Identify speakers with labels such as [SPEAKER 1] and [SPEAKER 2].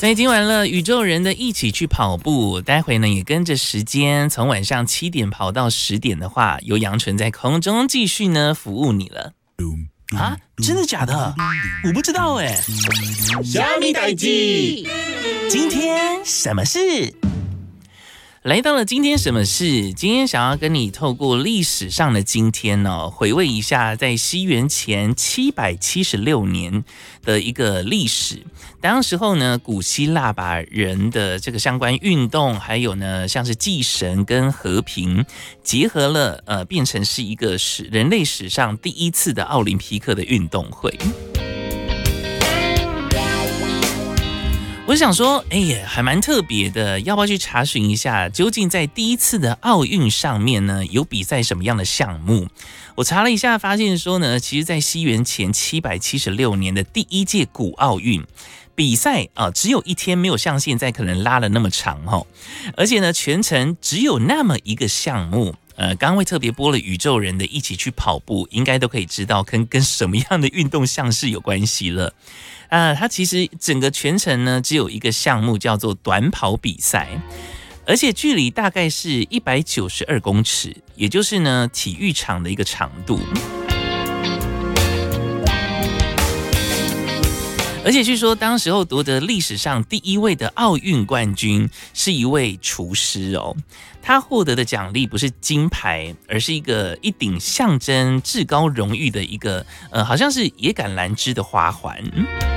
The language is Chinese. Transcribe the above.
[SPEAKER 1] 所以听完了宇宙人的一起去跑步，待会呢也跟着时间从晚上7点跑到10点的话，由杨纯在空中继续呢服务你了。啊，真的假的？我不知道哎。
[SPEAKER 2] 虾米代志？
[SPEAKER 1] 今天什么事？来到了今天什么事？今天想要跟你透过历史上的今天呢，回味一下在西元前776年的一个历史。当时候呢，古希腊把人的这个相关运动，还有呢像是祭神跟和平结合了，变成是一个人类史上第一次的奥林匹克的运动会。我想说，还蛮特别的，要不要去查询一下，究竟在第一次的奥运上面呢，有比赛什么样的项目？我查了一下，发现说呢，其实在西元前776年的第一届古奥运比赛只有一天，没有像现在可能拉了那么长齁，而且呢，全程只有那么一个项目。刚刚会特别播了宇宙人的一起去跑步，应该都可以知道跟什么样的运动项式有关系了。它其实整个全程呢，只有一个项目叫做短跑比赛，而且距离大概是192公尺，也就是呢体育场的一个长度。而且据说当时候夺得历史上第一位的奥运冠军是一位厨师哦，他获得的奖励不是金牌，而是一顶象征至高荣誉的一个好像是野橄榄枝的花环。